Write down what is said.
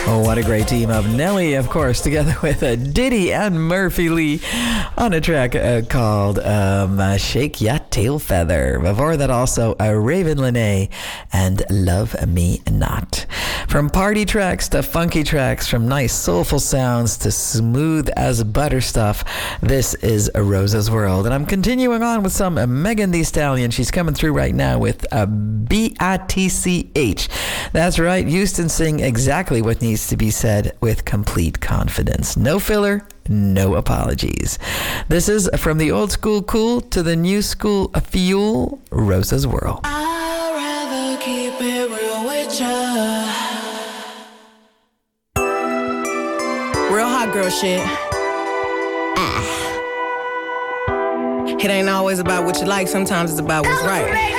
Oh, what a great team of Nelly, of course, together with Diddy and Murphy Lee on a track called Shake Ya Tail Feather. Before that, also Raven Lene and Love Me Not. From party tracks to funky tracks, from nice soulful sounds to smooth as butter stuff, this is Rosa's World. And I'm continuing on with some Megan Thee Stallion. She's coming through right now with BITCH. That's right, Houston sing exactly what needs to be said with complete confidence. No filler, no apologies. This is from the old school cool to the new school fuel, Rosa's World. I'd rather keep it real with ya. Real hot girl shit. It ain't always about what you like, sometimes it's about what's right.